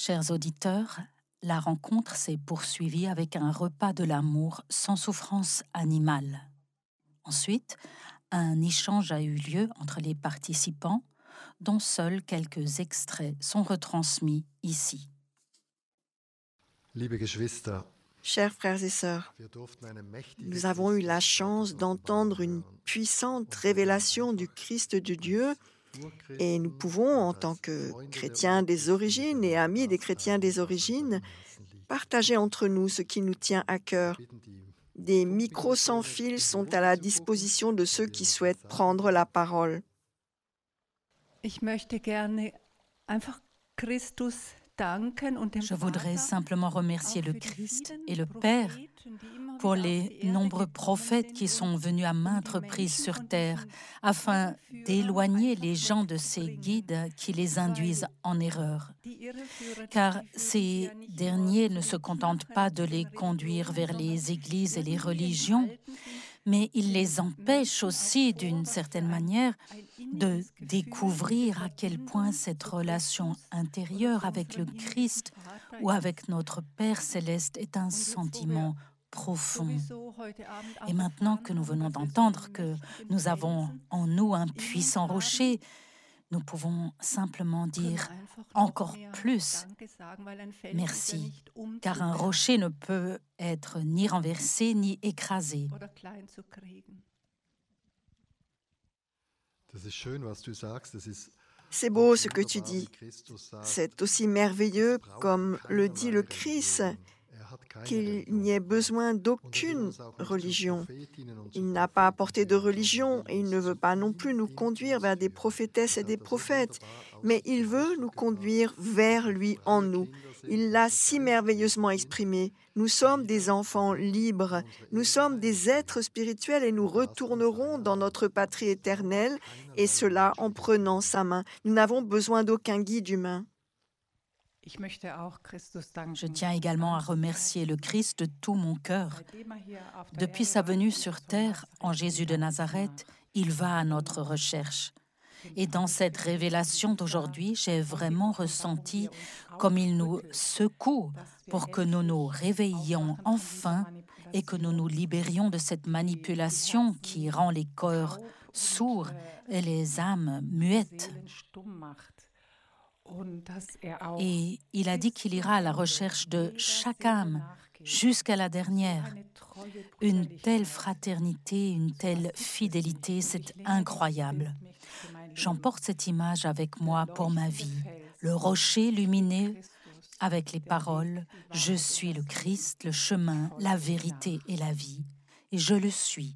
Chers auditeurs, la rencontre s'est poursuivie avec un repas de l'amour sans souffrance animale. Ensuite, un échange a eu lieu entre les participants, dont seuls quelques extraits sont retransmis ici. Liebe Geschwister, Chers frères et sœurs, nous avons eu la chance d'entendre une puissante révélation du Christ de Dieu et nous pouvons, en tant que chrétiens des origines et amis des chrétiens des origines, partager entre nous ce qui nous tient à cœur. Des micros sans fil sont à la disposition de ceux qui souhaitent prendre la parole. Ich möchte gerne einfach Christus danken und dem Je voudrais Vater simplement remercier auch le für die Christ vielen et le Père Propheten, die immer pour wieder auf les die Erde nombreux gekommen prophètes qui sind, sont venus à maintes die reprises Menschen sur von terre diesen afin Irreführern d'éloigner einfach les gens de ces wegzubringen. guides qui les induisent en erreur. Die Irreführer, Car die führen sie ces ja nicht derniers nur ne zu se den contentent Kirchen pas und de zu den les conduire Religionen, vers les sondern églises et les irgendwie religions, enthalten sie mais ils les den empêchent Menschen aussi auch vor, d'une was für certaine ein manière de inniges Gefühl, découvrir diese à quel point Verbindung cette zu relation Christus oder intérieure zu avec le unserem himmlischen Christ Vater ou ist. avec notre Père céleste est un Und jetzt, wo wir sentiment profond. sowieso heute Abend Et auch maintenant erfahren que nous haben, venons dass wir so d'entendre einen que mächtigen nous avons Felsen en nous un in uns puissant haben, rocher, nous pouvons simplement können wir dire einfach noch encore mehr plus Danke sagen, weil ein Felsen ist ja merci, nicht car un umzuwerfen rocher ne peut être ni renversé ni écrasé. oder klein zu kriegen. das ist schön, was du sagst. Das ist C'est auch beau ce que wunderbar, tu dis. wie Christus sagt, C'est aussi merveilleux, es braucht comme le dit le keinerlei Christ, Religion. Er hat keine qu'il Religion n'y ait gebraucht. besoin Und er will d'aucune uns auch nicht zu religion. Prophetinnen und zu Il n'a pas Propheten apporté de führen, religion sondern et will il uns ne veut zu pas non ihm plus nous in conduire uns vers des führen. prophétesses et Das des hat er so prophètes, wunderbar mais il zum veut Ausdruck nous gebracht. conduire vers Dass lui wir en freie nous. Kinder sind, Il dass l'a wir si geistlich merveilleusement sind, exprimé. Nous sommes die des wieder enfants in libres. unsere Nous ewige sommes des Heimat êtres gehen. spirituels et nous Und lasst uns retournerons dans einladen. notre patrie Es braucht éternelle, et keinerlei cela en menschliche prenant Führung. sa main. Nous n'avons besoin d'aucun guide humain. Ich möchte auch Christus Je danken tiens vom également à ganzen remercier le Herzen. Christ de tout mon cœur. Seitdem er hier auf der Depuis Erde sa war, venue geht er sur von terre en Nazareth Jésus de wieder uns Nazareth, nach. il va à notre recherche. Et dans cette révélation d'aujourd'hui, j'ai vraiment ressenti comme il nous secoue pour que nous nous réveillions enfin et que nous nous libérions de cette manipulation qui rend les cœurs sourds et les âmes muettes. Et il a dit qu'il ira à la recherche de chaque âme jusqu'à la dernière. Une telle fraternité, une telle fidélité, c'est incroyable. J'emporte cette image avec moi pour ma vie. Le rocher lumineux avec les paroles « Je suis le Christ, le chemin, la vérité et la vie ». Et je le suis.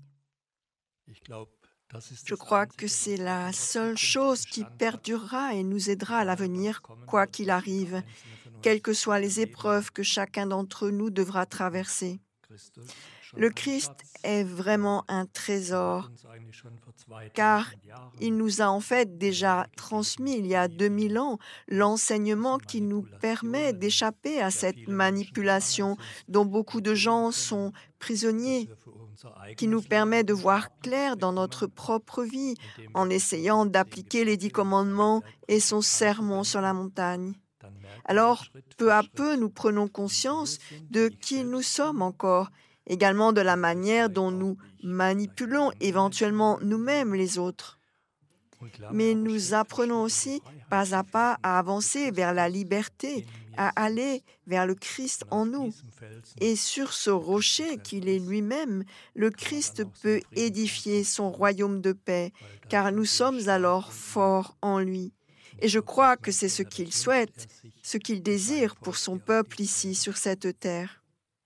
Je crois que c'est la seule chose qui perdurera et nous aidera à l'avenir, quoi qu'il arrive, quelles que soient les épreuves que chacun d'entre nous devra traverser. Le Christ est vraiment un trésor, car il nous a en fait déjà transmis il y a 2000 ans l'enseignement qui nous permet d'échapper à cette manipulation dont beaucoup de gens sont prisonniers, qui nous permet de voir clair dans notre propre vie en essayant d'appliquer les 10 commandements et son sermon sur la montagne. Alors, peu à peu, nous prenons conscience de qui nous sommes encore, également de la manière dont nous manipulons éventuellement nous-mêmes les autres. Mais nous apprenons aussi, pas à pas, à avancer vers la liberté, à aller vers le Christ en nous. Et sur ce rocher qu'il est lui-même, le Christ peut édifier son royaume de paix, car nous sommes alors forts en lui. Et je crois que c'est ce qu'il souhaite, ce qu'il désire pour son peuple ici, sur cette terre.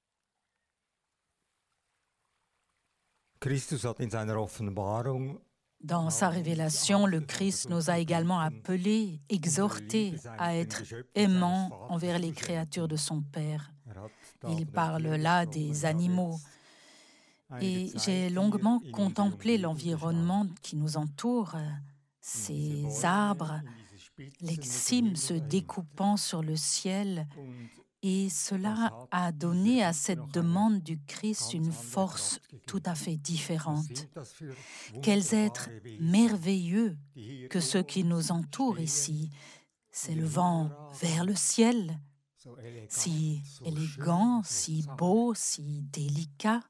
Christus hat in seiner Offenbarung Dans sa révélation, le Christ nous a également appelés, exhortés à être aimants envers les créatures de son Père. Il parle là des animaux. Et j'ai longuement contemplé l'environnement qui nous entoure, ces arbres, les cimes se découpant sur le ciel. Et cela a donné à cette demande du Christ une force tout à fait différente. Quels êtres merveilleux que ceux qui nous entourent ici, s'élevant vers le ciel, si élégant, si beau, si délicat.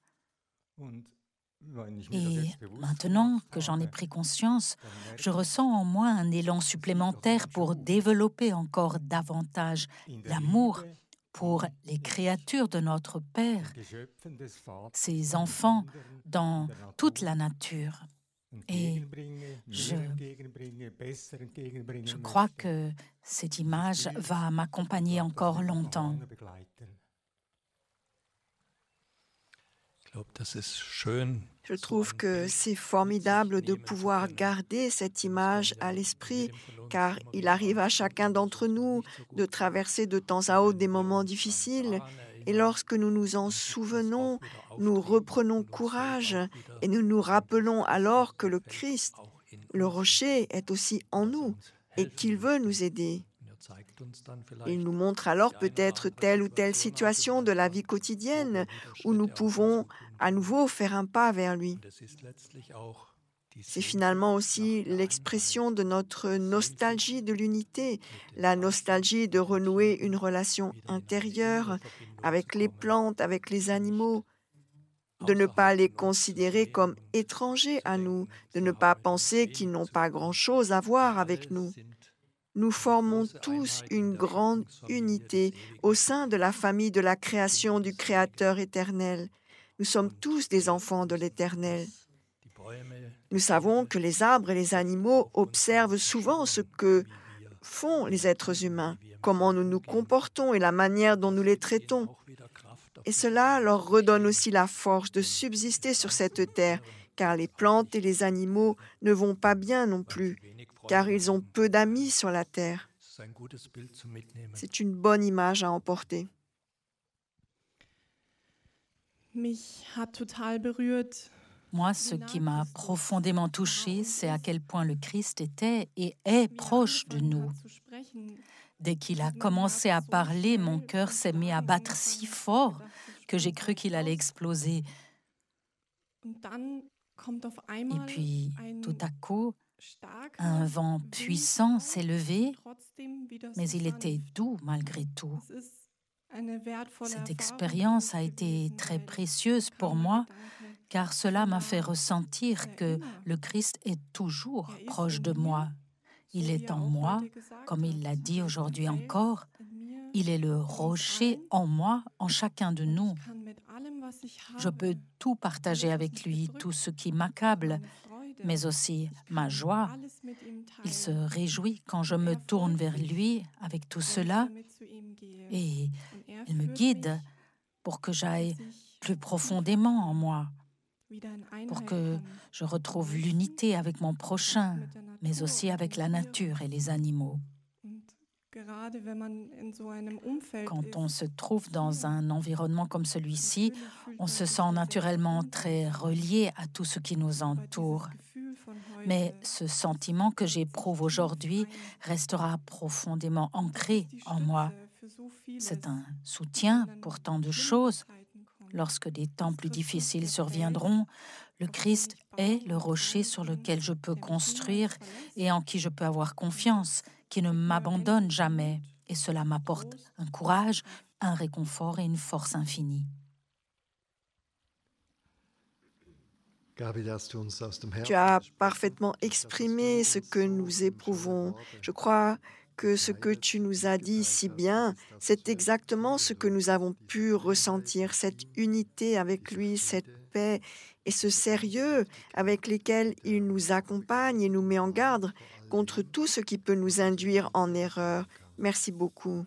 Et maintenant que j'en ai pris conscience, je ressens en moi un élan supplémentaire pour développer encore davantage l'amour pour les créatures de notre Père, ses enfants dans toute la nature. Et je crois que cette image va m'accompagner encore longtemps. Je trouve que c'est formidable de pouvoir garder cette image à l'esprit, car il arrive à chacun d'entre nous de traverser de temps à autre des moments difficiles, et lorsque nous nous en souvenons, nous reprenons courage et nous nous rappelons alors que le Christ, le rocher, est aussi en nous et qu'il veut nous aider. Il nous montre alors peut-être telle ou telle situation de la vie quotidienne où nous pouvons à nouveau faire un pas vers lui. C'est finalement aussi l'expression de notre nostalgie de l'unité, la nostalgie de renouer une relation intérieure avec les plantes, avec les animaux, de ne pas les considérer comme étrangers à nous, de ne pas penser qu'ils n'ont pas grand-chose à voir avec nous. Nous formons tous une grande unité au sein de la famille de la création du Créateur éternel. Nous sommes tous des enfants de l'Éternel. Nous savons que les arbres et les animaux observent souvent ce que font les êtres humains, comment nous nous comportons et la manière dont nous les traitons. Et cela leur redonne aussi la force de subsister sur cette terre, car les plantes et les animaux ne vont pas bien non plus, car ils ont peu d'amis sur la terre. C'est une bonne image à emporter. Moi, ce qui m'a profondément touchée, c'est à quel point le Christ était et est proche de nous. Dès qu'il a commencé à parler, mon cœur s'est mis à battre si fort que j'ai cru qu'il allait exploser. Et puis, tout à coup, un vent puissant s'est levé, mais il était doux malgré tout. Cette expérience a été très précieuse pour moi, car cela m'a fait ressentir que le Christ est toujours proche de moi. Il est en moi, comme il l'a dit aujourd'hui encore. Il est le rocher en moi, en chacun de nous. Je peux tout partager avec lui, tout ce qui m'accable, mais aussi ma joie. Il se réjouit quand je me tourne vers lui avec tout cela et il me guide pour que j'aille plus profondément en moi, pour que je retrouve l'unité avec mon prochain, mais aussi avec la nature et les animaux. Quand on se trouve dans un environnement comme celui-ci, on se sent naturellement très relié à tout ce qui nous entoure. Mais ce sentiment que j'éprouve aujourd'hui restera profondément ancré en moi. C'est un soutien pour tant de choses. Lorsque des temps plus difficiles surviendront, le Christ est le rocher sur lequel je peux construire et en qui je peux avoir confiance, qui ne m'abandonne jamais. Et cela m'apporte un courage, un réconfort et une force infinie. Tu as parfaitement exprimé ce que nous éprouvons. Je crois que ce que tu nous as dit si bien, c'est exactement ce que nous avons pu ressentir, cette unité avec lui, cette paix et ce sérieux avec lesquels il nous accompagne et nous met en garde contre tout ce qui peut nous induire en erreur. Merci beaucoup.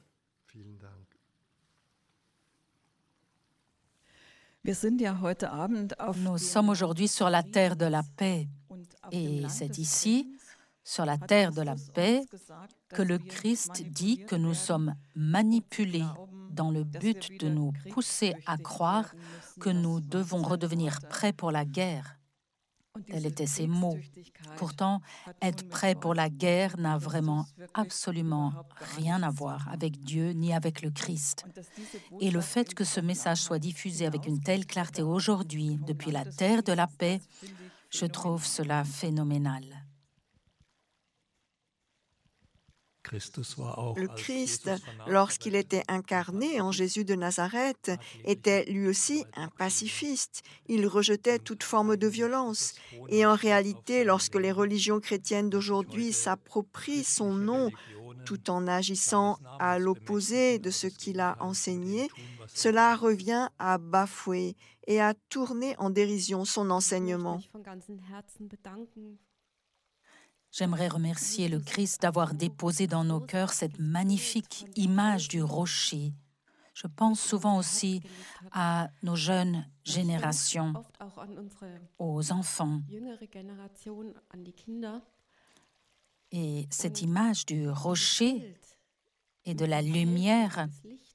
Nous sommes aujourd'hui sur la terre de la paix et c'est ici, sur la terre de la paix, que le Christ dit que nous sommes manipulés dans le but de nous pousser à croire que nous devons redevenir prêts pour la guerre. Tels étaient ces mots. Pourtant, être prêt pour la guerre n'a vraiment absolument rien à voir avec Dieu ni avec le Christ. Et le fait que ce message soit diffusé avec une telle clarté aujourd'hui, depuis la terre de la paix, je trouve cela phénoménal. Le Christ, lorsqu'il était incarné en Jésus de Nazareth, était lui aussi un pacifiste. Il rejetait toute forme de violence. Et en réalité, lorsque les religions chrétiennes d'aujourd'hui s'approprient son nom tout en agissant à l'opposé de ce qu'il a enseigné, cela revient à bafouer et à tourner en dérision son enseignement. J'aimerais remercier le Christ d'avoir déposé dans nos cœurs cette magnifique image du rocher. Je pense souvent aussi à nos jeunes générations, aux enfants. Et cette image du rocher et de la lumière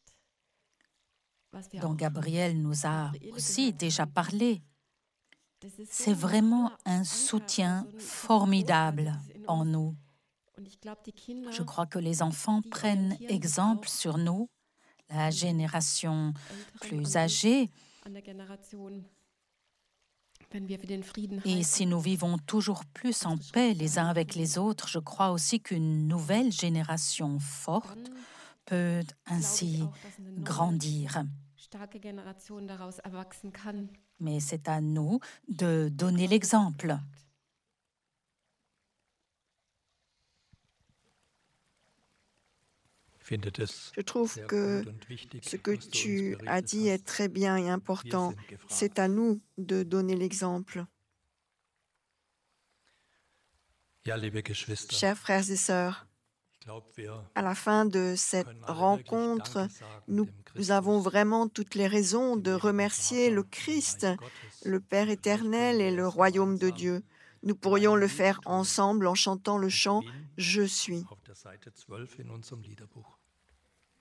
dont Gabriel nous a aussi déjà parlé, c'est vraiment un soutien formidable en nous. Je crois que les enfants prennent exemple sur nous, la génération plus âgée. Et si nous vivons toujours plus en paix les uns avec les autres, je crois aussi qu'une nouvelle génération forte peut ainsi grandir. Mais c'est à nous de donner l'exemple. Je trouve que ce que tu as dit est très bien et important. C'est à nous de donner l'exemple. Chers frères et sœurs, à la fin de cette rencontre, nous avons vraiment toutes les raisons de remercier le Christ, le Père éternel et le royaume de Dieu. Nous pourrions le faire ensemble en chantant le chant « Je suis ».